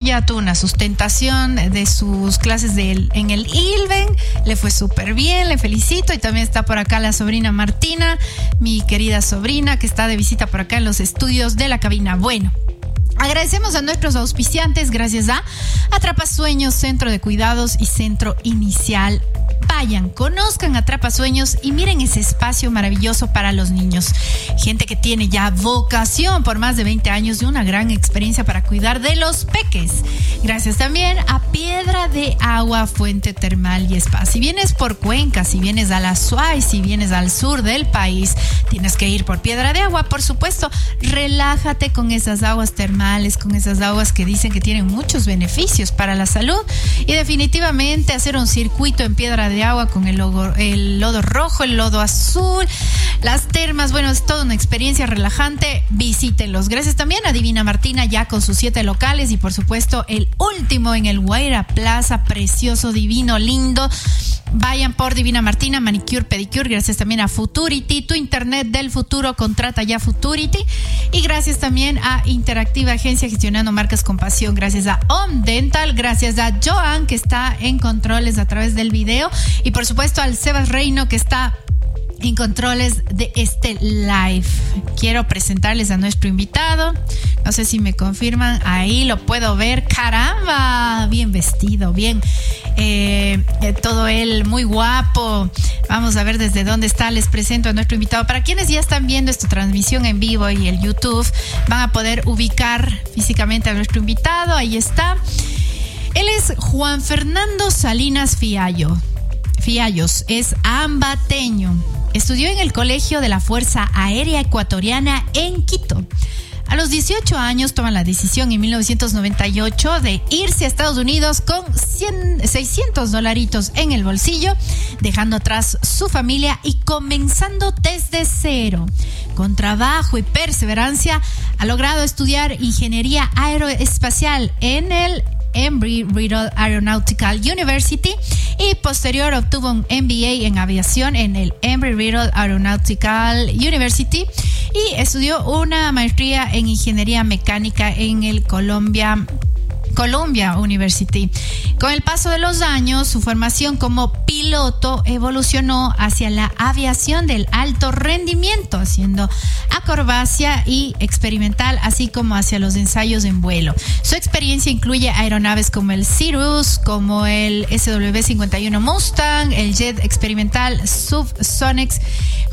ya tuvo una sustentación de sus clases en el ILVEN, le fue súper bien, le felicito. Y también está por acá la sobrina Martina, mi querida sobrina, que está de visita por acá en los estudios de la cabina. Bueno, agradecemos a nuestros auspiciantes, gracias a Atrapasueños, Centro de Cuidados y Centro Inicial. Vayan, conozcan Atrapasueños y miren ese espacio maravilloso para los niños. Gente que tiene ya vocación por más de 20 años y una gran experiencia para cuidar de los peques. Gracias también a Piedra de Agua, Fuente Termal y Spa. Si vienes por Cuenca, si vienes a la Suay, si vienes al sur del país, tienes que ir por Piedra de Agua, por supuesto. Relájate con esas aguas termales, con esas aguas que dicen que tienen muchos beneficios para la salud. Y definitivamente hacer un circuito en Piedra de Agua con el lodo rojo, el lodo azul, las termas. Bueno, es toda una experiencia relajante. Visítenlos. Gracias también a Divina Martina, ya con sus 7 locales, y por supuesto el último en el Guaira Plaza, precioso, divino, lindo. Vayan por Divina Martina, Manicure, Pedicure. Gracias también a Futurity, tu internet del futuro, contrata ya Futurity. Y gracias también a Interactiva Agencia, gestionando marcas con pasión. Gracias a Om Dental, gracias a Joan, que está en controles a través del video, y por supuesto al Sebas Reino, que está en controles de este live. Quiero presentarles a nuestro invitado. No sé si me confirman. Ahí lo puedo ver. ¡Caramba! Bien vestido, bien. Todo él muy guapo. Vamos a ver desde dónde está. Les presento a nuestro invitado. Para quienes ya están viendo esta transmisión en vivo y el YouTube, van a poder ubicar físicamente a nuestro invitado. Ahí está. Él es Juan Fernando Salinas Fiallos. Es ambateño. Estudió en el Colegio de la Fuerza Aérea Ecuatoriana en Quito. A los 18 años toma la decisión en 1998 de irse a Estados Unidos con $600 en el bolsillo, dejando atrás su familia y comenzando desde cero. Con trabajo y perseverancia ha logrado estudiar ingeniería aeroespacial en el Embry-Riddle Aeronautical University, y posterior obtuvo un MBA en aviación en el Embry-Riddle Aeronautical University, y estudió una maestría en ingeniería mecánica en el Columbia University. Con el paso de los años, su formación como piloto evolucionó hacia la aviación del alto rendimiento, haciendo acrobacia y experimental, así como hacia los ensayos en vuelo. Su experiencia incluye aeronaves como el Cirrus, como el SW-51 Mustang, el jet experimental Subsonics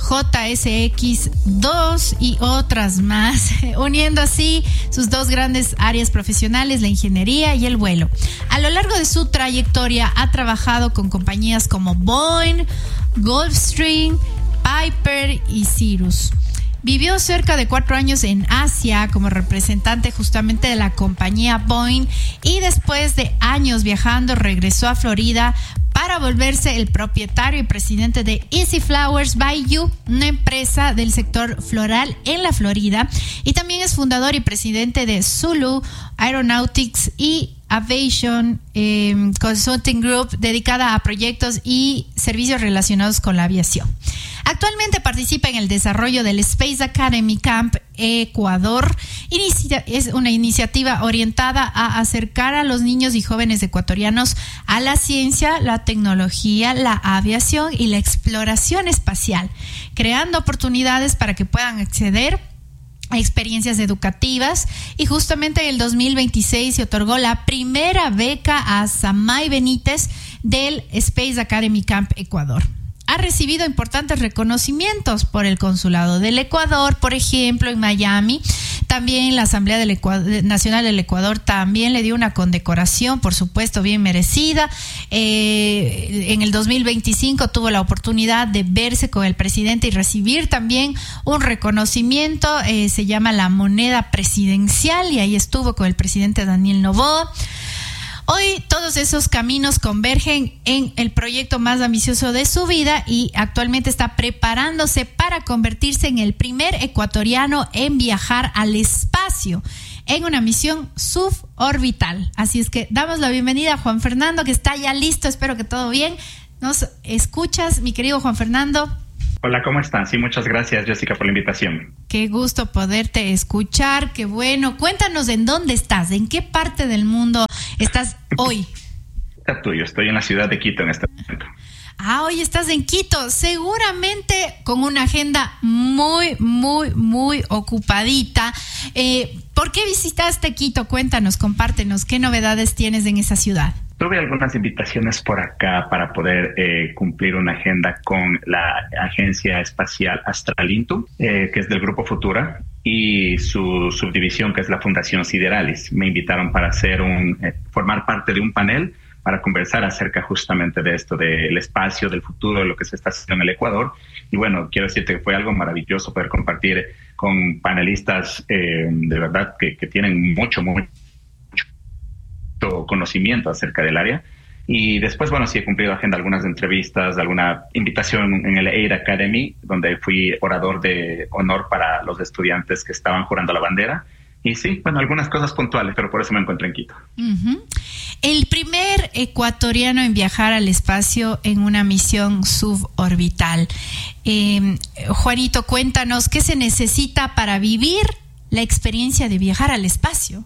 JSX-2 y otras más, uniendo así sus dos grandes áreas profesionales, la ingeniería y el vuelo. A lo largo de su trayectoria ha trabajado con compañías como Boeing, Gulfstream, Piper y Cirrus. Vivió cerca de 4 años en Asia como representante justamente de la compañía Boeing, y después de años viajando regresó a Florida para volverse el propietario y presidente de Easy Flowers by You, una empresa del sector floral en la Florida, y también es fundador y presidente de Zulu Aeronautics y Aviation Consulting Group, dedicada a proyectos y servicios relacionados con la aviación. Actualmente participa en el desarrollo del Space Academy Camp Ecuador. Es una iniciativa orientada a acercar a los niños y jóvenes ecuatorianos a la ciencia, la tecnología, la aviación y la exploración espacial, creando oportunidades para que puedan acceder a experiencias educativas. Y justamente en el 2026 se otorgó la primera beca a Samay Benítez del Space Academy Camp Ecuador. Ha recibido importantes reconocimientos por el Consulado del Ecuador, por ejemplo, en Miami. También la Asamblea Nacional del Ecuador también le dio una condecoración, por supuesto, bien merecida. En el 2025 tuvo la oportunidad de verse con el presidente y recibir también un reconocimiento. Se llama la moneda presidencial, y ahí estuvo con el presidente Daniel Noboa. Hoy todos esos caminos convergen en el proyecto más ambicioso de su vida, y actualmente está preparándose para convertirse en el primer ecuatoriano en viajar al espacio en una misión suborbital. Así es que damos la bienvenida a Juan Fernando, que está ya listo. Espero que todo bien. ¿Nos escuchas, mi querido Juan Fernando? Hola, ¿cómo están? Sí, muchas gracias, Jessica, por la invitación. Qué gusto poderte escuchar, qué bueno. Cuéntanos en dónde estás, en qué parte del mundo ¿Estás hoy? Está tuyo, estoy en la ciudad de Quito en este momento. Hoy estás en Quito, seguramente con una agenda muy ocupadita. ¿Por qué visitaste Quito? Cuéntanos, compártenos, ¿qué novedades tienes en esa ciudad? Tuve algunas invitaciones por acá para poder cumplir una agenda con la Agencia Espacial Astralintu, que es del Grupo Futura, y su subdivisión, que es la Fundación Sideralis. Me invitaron para formar parte de un panel para conversar acerca justamente de esto, del espacio, del futuro, de lo que se está haciendo en el Ecuador. Y bueno, quiero decirte que fue algo maravilloso poder compartir con panelistas de verdad que tienen mucho conocimiento acerca del área. Y después, bueno, sí he cumplido agenda algunas entrevistas, alguna invitación en el Aid Academy, donde fui orador de honor para los estudiantes que estaban jurando la bandera. Y sí, bueno, algunas cosas puntuales, pero por eso me encuentro en Quito. Uh-huh. El primer ecuatoriano en viajar al espacio en una misión suborbital. Juanito, cuéntanos, ¿qué se necesita para vivir la experiencia de viajar al espacio?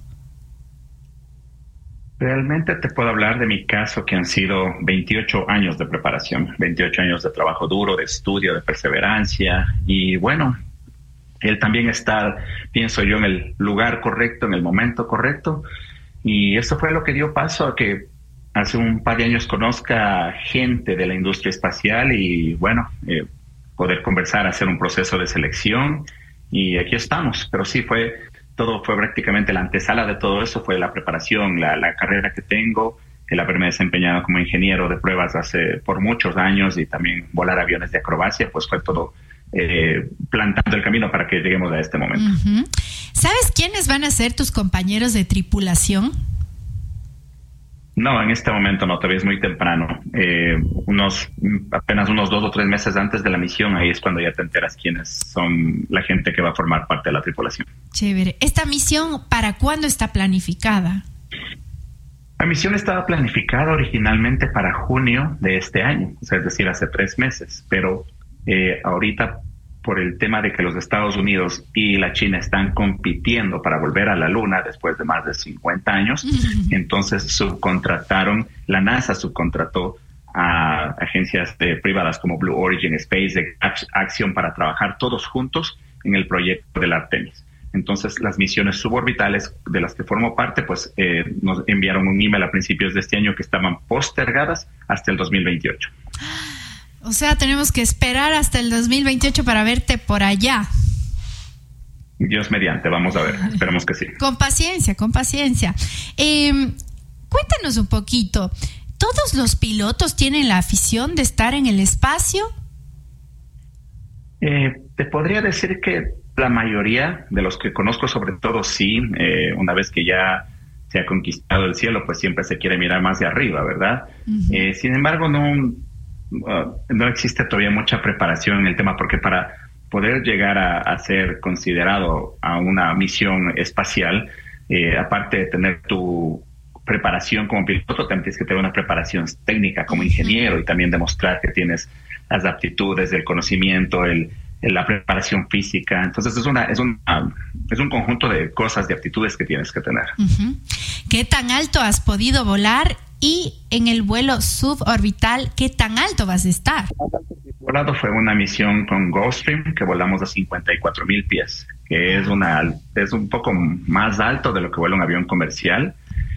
Realmente te puedo hablar de mi caso, que han sido 28 años de preparación, 28 años de trabajo duro, de estudio, de perseverancia. Y bueno, el también estar, pienso yo, en el lugar correcto, en el momento correcto. Y eso fue lo que dio paso a que hace un par de años conozca gente de la industria espacial y, bueno, poder conversar, hacer un proceso de selección. Y aquí estamos. Pero sí, todo fue prácticamente la antesala de todo eso, fue la preparación, la carrera que tengo, el haberme desempeñado como ingeniero de pruebas por muchos años y también volar aviones de acrobacia, pues fue todo plantando el camino para que lleguemos a este momento. Uh-huh. ¿Sabes quiénes van a ser tus compañeros de tripulación? No, en este momento no, todavía es muy temprano. Apenas unos 2 o 3 meses antes de la misión, ahí es cuando ya te enteras quiénes son la gente que va a formar parte de la tripulación. Chévere. ¿Esta misión para cuándo está planificada? La misión estaba planificada originalmente para junio de este año, o sea, es decir, hace 3 meses, pero ahorita, por el tema de que los Estados Unidos y la China están compitiendo para volver a la Luna después de más de 50 años, entonces la NASA subcontrató a agencias privadas como Blue Origin, SpaceX, Axiom, para trabajar todos juntos en el proyecto del Artemis. Entonces, las misiones suborbitales de las que formo parte, pues nos enviaron un email a principios de este año que estaban postergadas hasta el 2028. O sea, tenemos que esperar hasta el 2028 para verte por allá. Dios mediante, vamos a ver, esperemos que sí. Con paciencia. Cuéntanos un poquito, ¿todos los pilotos tienen la afición de estar en el espacio? Te podría decir que la mayoría de los que conozco, sobre todo, sí. Una vez que ya se ha conquistado el cielo, pues siempre se quiere mirar más de arriba, ¿verdad? Uh-huh. Sin embargo, no existe todavía mucha preparación en el tema, porque para poder llegar a ser considerado a una misión espacial, aparte de tener tu preparación como piloto, también tienes que tener una preparación técnica como ingeniero y también demostrar que tienes las aptitudes, el conocimiento, la preparación física. Entonces es un conjunto de cosas, de aptitudes que tienes que tener. Uh-huh. ¿Qué tan alto has podido volar? Y en el vuelo suborbital, ¿qué tan alto vas a estar? Volado fue una misión con Gulfstream que volamos a 54,000 pies, que es un poco más alto de lo que vuela un avión comercial.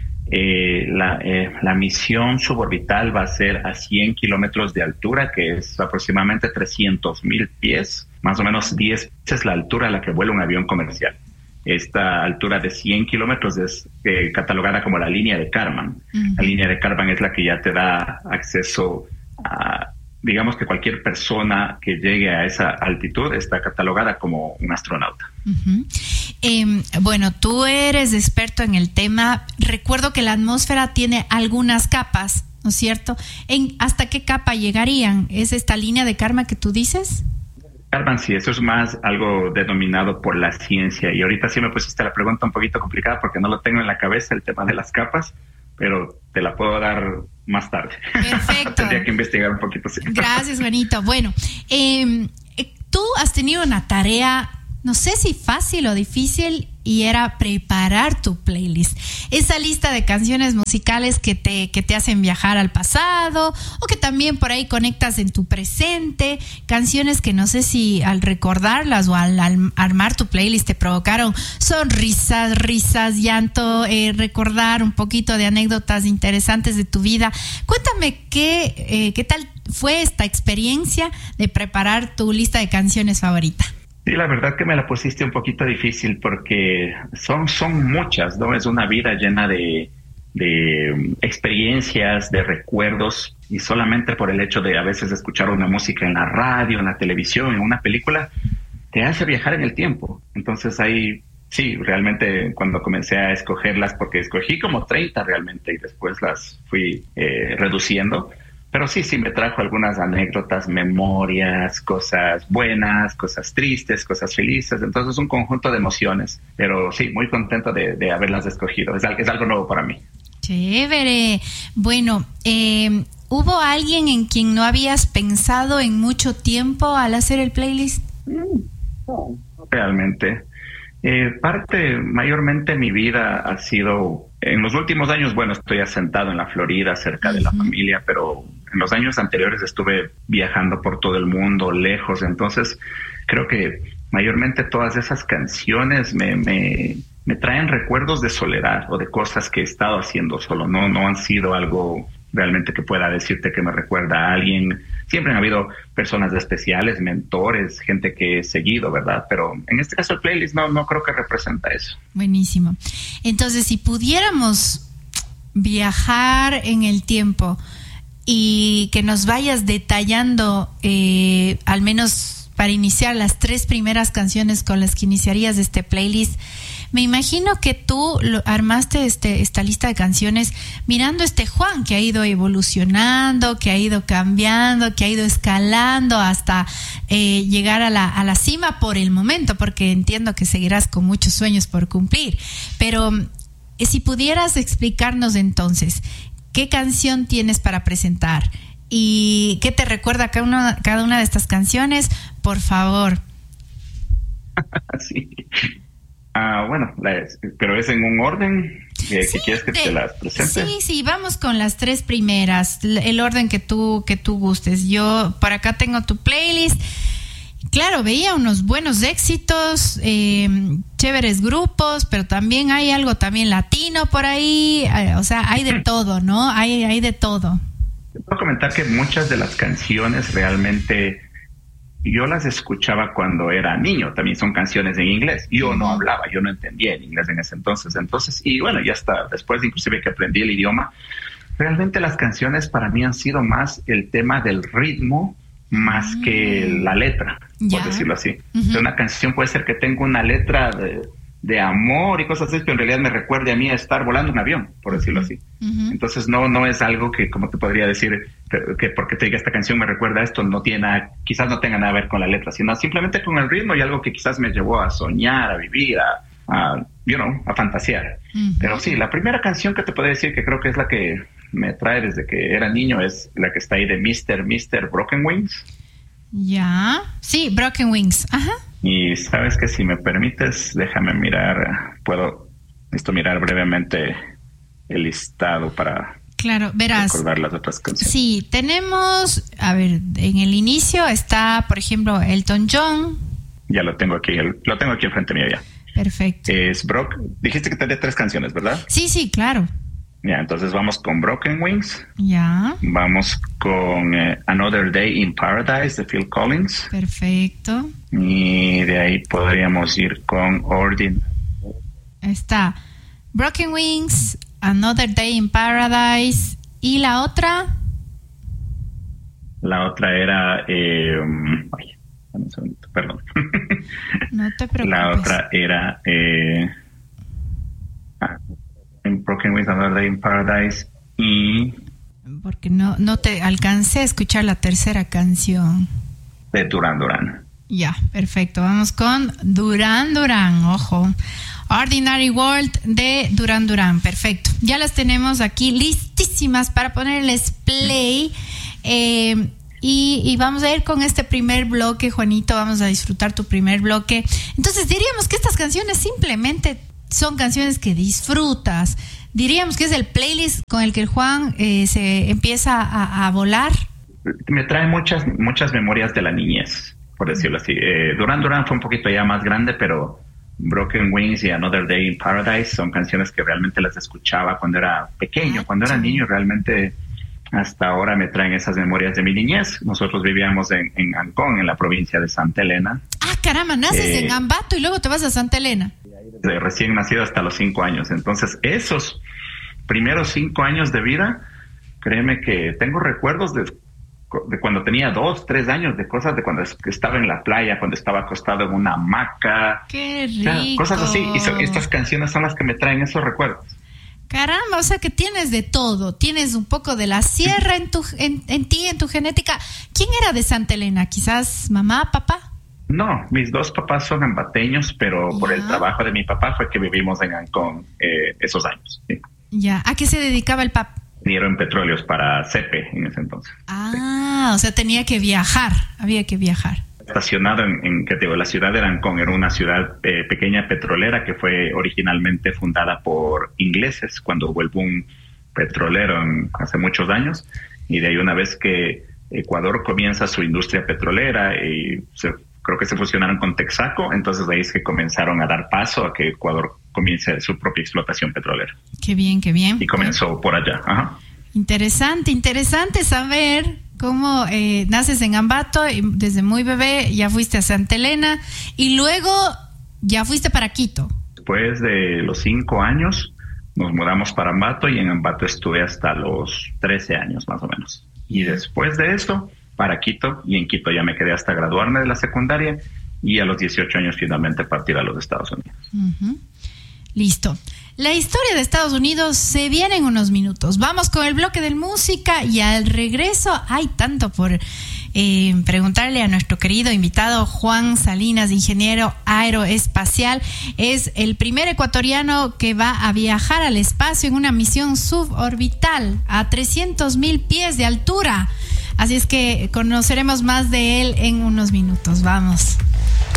La misión suborbital va a ser a 100 kilómetros de altura, que es aproximadamente 300,000 pies, más o menos 10 veces la altura a la que vuela un avión comercial. Esta altura de 100 kilómetros es catalogada como la línea de Kármán. Uh-huh. La línea de Kármán es la que ya te da acceso a, digamos que cualquier persona que llegue a esa altitud está catalogada como un astronauta. Uh-huh. Bueno, tú eres experto en el tema. Recuerdo que la atmósfera tiene algunas capas, ¿no es cierto? ¿Hasta qué capa llegarían? ¿Es esta línea de Kármán que tú dices? Kármán, sí, eso es más algo denominado por la ciencia. Y ahorita sí me pusiste la pregunta un poquito complicada porque no lo tengo en la cabeza, el tema de las capas, pero te la puedo dar más tarde. Perfecto. Tendría que investigar un poquito. Sí. Gracias, Juanito. Bueno, tú has tenido una tarea, no sé si fácil o difícil, y era preparar tu playlist. Esa lista de canciones musicales que te hacen viajar al pasado o que también por ahí conectas en tu presente. Canciones que no sé si al recordarlas o al armar tu playlist te provocaron sonrisas, risas, llanto, recordar un poquito de anécdotas interesantes de tu vida. Cuéntame qué tal fue esta experiencia de preparar tu lista de canciones favorita. Sí, la verdad que me la pusiste un poquito difícil porque son muchas, ¿no? Es una vida llena de experiencias, de recuerdos, y solamente por el hecho de a veces escuchar una música en la radio, en la televisión, en una película, te hace viajar en el tiempo. Entonces ahí, sí, realmente cuando comencé a escogerlas, porque escogí como 30 realmente y después las fui reduciendo. Pero sí, me trajo algunas anécdotas, memorias, cosas buenas, cosas tristes, cosas felices. Entonces, un conjunto de emociones. Pero sí, muy contento de haberlas escogido. Es algo nuevo para mí. Chévere. Bueno, ¿hubo alguien en quien no habías pensado en mucho tiempo al hacer el playlist? No, realmente. Mayormente mi vida ha sido... En los últimos años, bueno, estoy asentado en la Florida, cerca de la familia, pero en los años anteriores estuve viajando por todo el mundo, lejos. Entonces, creo que mayormente todas esas canciones me traen recuerdos de soledad o de cosas que he estado haciendo solo. No han sido algo realmente que pueda decirte que me recuerda a alguien. Siempre han habido personas especiales, mentores, gente que he seguido, ¿verdad? Pero en este caso el playlist no creo que representa eso. Buenísimo. Entonces, si pudiéramos viajar en el tiempo y que nos vayas detallando, al menos para iniciar, las 3 primeras canciones con las que iniciarías este playlist, me imagino que tú armaste esta lista de canciones mirando Juan que ha ido evolucionando, que ha ido cambiando, que ha ido escalando hasta llegar a la cima por el momento, porque entiendo que seguirás con muchos sueños por cumplir. Pero si pudieras explicarnos entonces, ¿qué canción tienes para presentar? ¿Y qué te recuerda cada una de estas canciones? Por favor. Sí. Bueno, pero es en un orden que quieres que te las presente. Sí, vamos con las 3 primeras, el orden que tú gustes. Yo por acá tengo tu playlist. Claro, veía unos buenos éxitos, chéveres grupos, pero también hay algo también latino por ahí, o sea, hay de todo, ¿no? Hay de todo. Te puedo comentar que muchas de las canciones realmente yo las escuchaba cuando era niño, también son canciones en inglés. Yo no hablaba, yo no entendía el inglés en ese entonces, y bueno, ya está, después inclusive que aprendí el idioma, realmente las canciones para mí han sido más el tema del ritmo, más que la letra, por decirlo así. Una canción puede ser que tenga una letra de amor y cosas así, pero en realidad me recuerde a mí a estar volando un avión, por decirlo así. Entonces no es algo que, como te podría decir, que porque te diga esta canción me recuerda a esto, quizás no tenga nada que ver con la letra, sino simplemente con el ritmo y algo que quizás me llevó a soñar, a vivir, a fantasear. Pero sí, la primera canción que te puedo decir que creo que es la que me trae desde que era niño es la que está ahí de Mr. Broken Wings. Ya, sí, Broken Wings, ajá. Y sabes que si me permites, déjame mirar, necesito mirar brevemente el listado para recordar las otras canciones. Sí, tenemos, a ver, en el inicio está, por ejemplo, Elton John. Ya lo tengo aquí enfrente mío ya. Perfecto. Dijiste que tenía 3 canciones, ¿verdad? Sí, claro. Ya, entonces vamos con Broken Wings. Ya. Vamos con Another Day in Paradise de Phil Collins. Perfecto. Y de ahí podríamos ir con Ordinary. Está Broken Wings, Another Day in Paradise. ¿Y la otra? La otra era... dame un segundito, perdón. No te preocupes. La otra era... Broken Wings, Another Day in Paradise y... Porque no te alcancé a escuchar la tercera canción. De Duran Duran. Ya, perfecto. Vamos con Duran Duran, ojo. Ordinary World de Duran Duran, perfecto. Ya las tenemos aquí listísimas para ponerles play. y vamos a ir con este primer bloque, Juanito, vamos a disfrutar tu primer bloque. Entonces diríamos que estas canciones simplemente son canciones que disfrutas. Diríamos que es el playlist con el que el Juan se empieza a volar. Me trae muchas memorias de la niñez, por decirlo así. Duran Duran fue un poquito ya más grande, pero Broken Wings y Another Day in Paradise son canciones que realmente las escuchaba cuando era pequeño, cuando era niño. Realmente hasta ahora me traen esas memorias de mi niñez. Nosotros vivíamos en Ancón, en la provincia de Santa Elena. Ah, caramba, naces en Ambato y luego te vas a Santa Elena. Recién nacido hasta los 5 años. Entonces, esos primeros 5 años de vida, créeme que tengo recuerdos de cuando tenía 2, 3 años, de cosas de cuando estaba en la playa, cuando estaba acostado en una hamaca. ¡Qué rico! O sea, cosas así. Y estas canciones son las que me traen esos recuerdos. Caramba, o sea que tienes de todo. Tienes un poco de la sierra en ti, en tu genética. ¿Quién era de Santa Elena? ¿Quizás mamá, papá? No, mis 2 papás son ambateños, pero por el trabajo de mi papá fue que vivimos en Ancón esos años. ¿Sí? Ya. ¿A qué se dedicaba el papá? Ingeniero en petróleos para CEPE en ese entonces. Ah, sí. O sea, tenía que viajar, había que viajar. Estacionado ¿qué te digo? La ciudad de Ancón era una ciudad pequeña petrolera que fue originalmente fundada por ingleses cuando hubo el boom petrolero hace muchos años, y de ahí una vez que Ecuador comienza su industria petrolera y creo que se fusionaron con Texaco, entonces de ahí es que comenzaron a dar paso a que Ecuador comience su propia explotación petrolera. Qué bien, qué bien. Y comenzó por allá. Ajá. Interesante saber cómo naces en Ambato y desde muy bebé ya fuiste a Santa Elena y luego ya fuiste para Quito. Después de los 5 años nos mudamos para Ambato y en Ambato estuve hasta los 13 años más o menos. Y después de eso para Quito, y en Quito ya me quedé hasta graduarme de la secundaria y a los 18 años finalmente partir a los Estados Unidos. Uh-huh. Listo. La historia de Estados Unidos se viene en unos minutos. Vamos con el bloque de música y al regreso hay tanto por preguntarle a nuestro querido invitado Juan Salinas, ingeniero aeroespacial. Es el primer ecuatoriano que va a viajar al espacio en una misión suborbital a 300,000 pies de altura. Así es que conoceremos más de él en unos minutos. Vamos.